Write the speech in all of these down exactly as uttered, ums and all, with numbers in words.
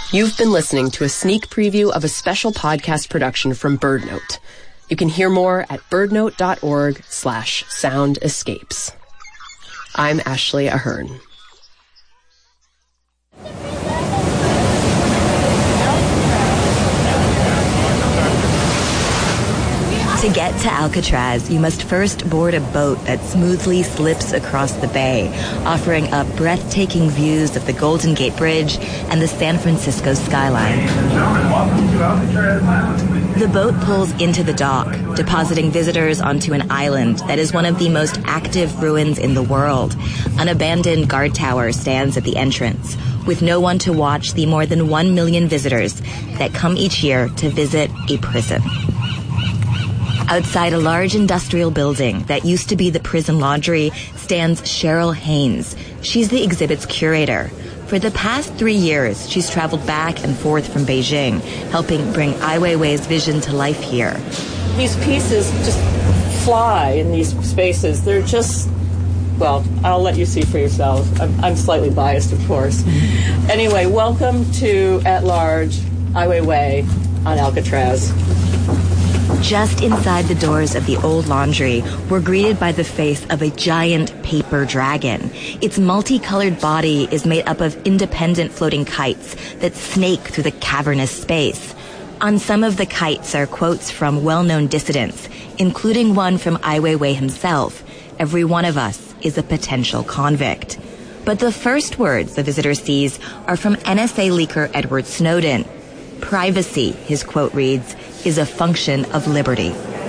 You've been listening to a sneak preview of a special podcast production from BirdNote. You can hear more at birdnote.org slash sound escapes. I'm Ashley Ahern. To get to Alcatraz, you must first board a boat that smoothly slips across the bay, offering up breathtaking views of the Golden Gate Bridge and the San Francisco skyline. The boat pulls into the dock, depositing visitors onto an island that is one of the most active ruins in the world. An abandoned guard tower stands at the entrance, with no one to watch the more than one million visitors that come each year to visit a prison. Outside a large industrial building that used to be the prison laundry stands Cheryl Haynes. She's the exhibit's curator. For the past three years, she's traveled back and forth from Beijing, helping bring Ai Weiwei's vision to life here. These pieces just fly in these spaces. They're just, well, I'll let you see for yourselves. I'm, I'm slightly biased, of course. Anyway, welcome to At Large, Ai Weiwei on Alcatraz. Just inside the doors of the old laundry, we're greeted by the face of a giant paper dragon. Its multicolored body is made up of independent floating kites that snake through the cavernous space. On some of the kites are quotes from well-known dissidents, including one from Ai Weiwei himself. Every one of us is a potential convict. But the first words the visitor sees are from N S A leaker Edward Snowden. Privacy, his quote reads, is a function of liberty.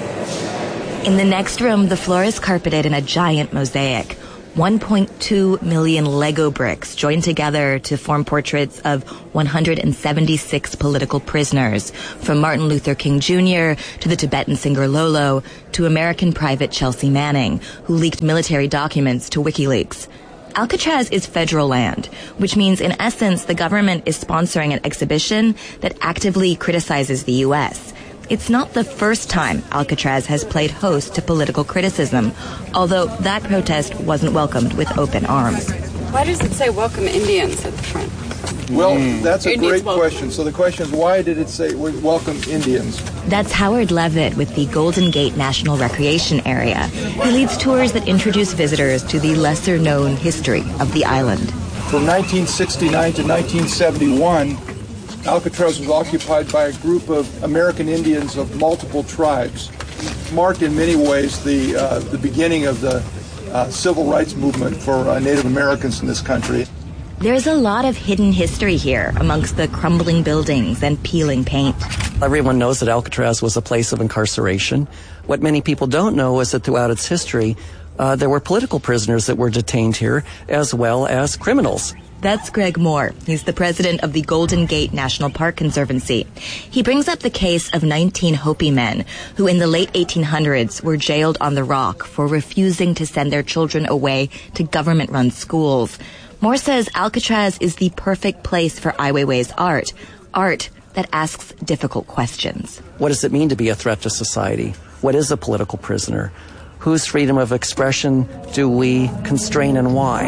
In the next room, the floor is carpeted in a giant mosaic. one point two million Lego bricks joined together to form portraits of one hundred seventy-six political prisoners, from Martin Luther King Junior to the Tibetan singer Lolo to American private Chelsea Manning, who leaked military documents to WikiLeaks. Alcatraz is federal land, which means in essence the government is sponsoring an exhibition that actively criticizes the U S. It's not the first time Alcatraz has played host to political criticism, although that protest wasn't welcomed with open arms. Why does it say welcome Indians at the front? Well, that's a Indians great welcome. question. So the question is, why did it say welcome Indians? That's Howard Levitt with the Golden Gate National Recreation Area. He leads tours that introduce visitors to the lesser-known history of the island. From nineteen sixty-nine to nineteen seventy-one, Alcatraz was occupied by a group of American Indians of multiple tribes. Marked in many ways the uh, the beginning of the uh, civil rights movement for uh, Native Americans in this country. There's a lot of hidden history here amongst the crumbling buildings and peeling paint. Everyone knows that Alcatraz was a place of incarceration. What many people don't know is that throughout its history, uh, there were political prisoners that were detained here, as well as criminals. That's Greg Moore. He's the president of the Golden Gate National Park Conservancy. He brings up the case of nineteen Hopi men who in the late eighteen hundreds were jailed on the Rock for refusing to send their children away to government-run schools. Moore says Alcatraz is the perfect place for Ai Weiwei's art, art that asks difficult questions. What does it mean to be a threat to society? What is a political prisoner? Whose freedom of expression do we constrain and why?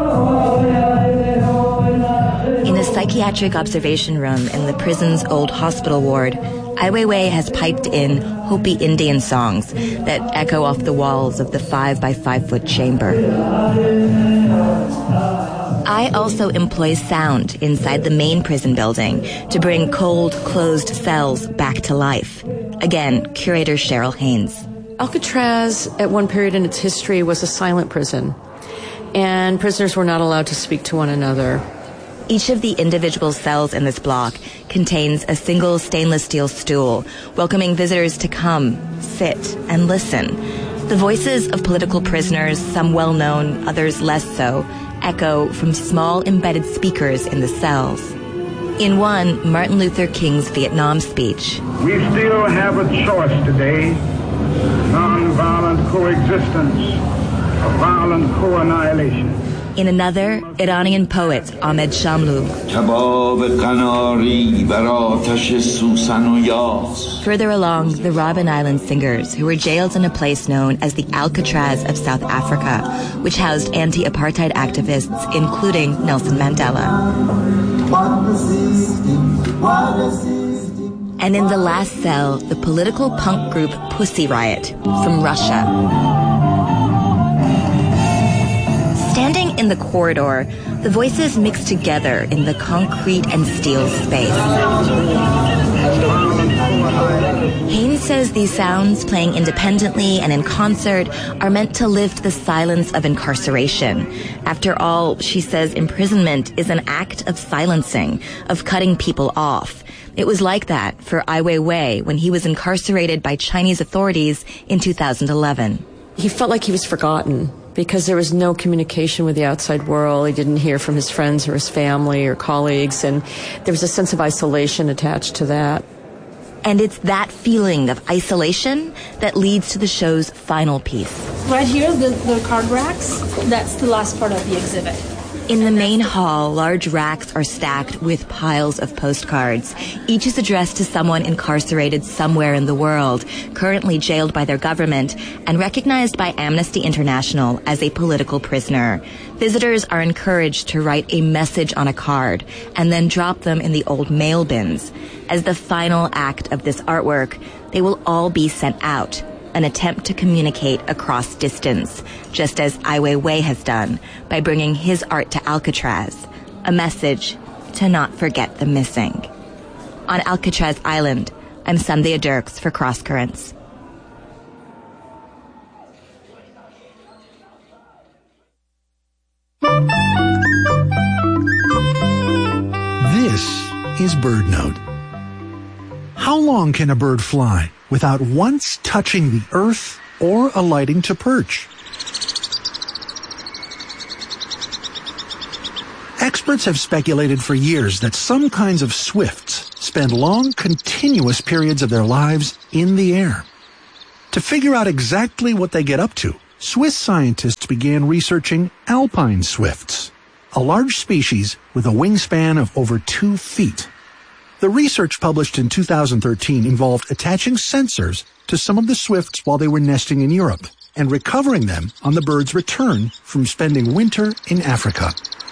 In a psychiatric observation room in the prison's old hospital ward, Ai Weiwei has piped in Hopi Indian songs that echo off the walls of the five by five foot chamber. Ai also employs sound inside the main prison building to bring cold, closed cells back to life. Again, curator Cheryl Haynes. Alcatraz, at one period in its history, was a silent prison, and prisoners were not allowed to speak to one another. Each of the individual cells in this block contains a single stainless steel stool, welcoming visitors to come, sit, and listen. The voices of political prisoners, some well-known, others less so, echo from small embedded speakers in the cells. In one, Martin Luther King's Vietnam speech. We still have a choice today, nonviolent coexistence or violent co-annihilation. In another, Iranian poet Ahmed Shamlou. Further along, the Robben Island singers, who were jailed in a place known as the Alcatraz of South Africa, which housed anti-apartheid activists, including Nelson Mandela. And in the last cell, the political punk group Pussy Riot from Russia. Standing in the corridor, the voices mix together in the concrete and steel space. Haynes says these sounds, playing independently and in concert, are meant to lift the silence of incarceration. After all, she says imprisonment is an act of silencing, of cutting people off. It was like that for Ai Weiwei when he was incarcerated by Chinese authorities in two thousand eleven. He felt like he was forgotten because there was no communication with the outside world. He didn't hear from his friends or his family or colleagues, and there was a sense of isolation attached to that. And it's that feeling of isolation that leads to the show's final piece. Right here, the, the card racks, that's the last part of the exhibit. In the main hall, large racks are stacked with piles of postcards. Each is addressed to someone incarcerated somewhere in the world, currently jailed by their government, and recognized by Amnesty International as a political prisoner. Visitors are encouraged to write a message on a card and then drop them in the old mail bins. As the final act of this artwork, they will all be sent out, an attempt to communicate across distance, just as Ai Weiwei has done by bringing his art to Alcatraz, a message to not forget the missing. On Alcatraz Island, I'm Sandhya Dirks for Cross Currents. This is BirdNote. How long can a bird fly without once touching the earth or alighting to perch? Experts have speculated for years that some kinds of swifts spend long, continuous periods of their lives in the air. To figure out exactly what they get up to, Swiss scientists began researching alpine swifts, a large species with a wingspan of over two feet. The research published in two thousand thirteen involved attaching sensors to some of the swifts while they were nesting in Europe and recovering them on the bird's return from spending winter in Africa.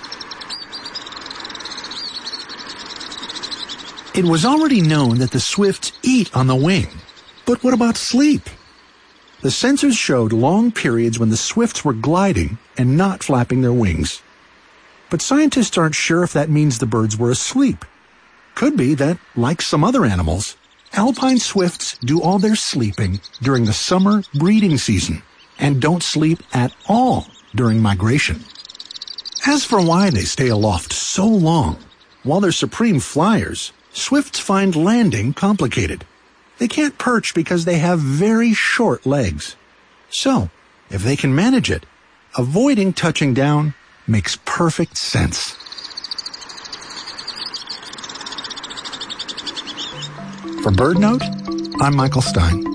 It was already known that the swifts eat on the wing, but what about sleep? The sensors showed long periods when the swifts were gliding and not flapping their wings. But scientists aren't sure if that means the birds were asleep. Could be that, like some other animals, alpine swifts do all their sleeping during the summer breeding season and don't sleep at all during migration. As for why they stay aloft so long, while they're supreme flyers, swifts find landing complicated. They can't perch because they have very short legs. So, if they can manage it, avoiding touching down makes perfect sense. For BirdNote, I'm Michael Stein.